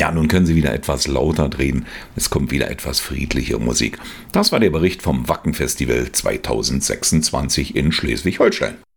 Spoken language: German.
Ja, nun können Sie wieder etwas lauter drehen. Es kommt wieder etwas friedliche Musik. Das war der Bericht vom Wacken Festival 2026 in Schleswig-Holstein.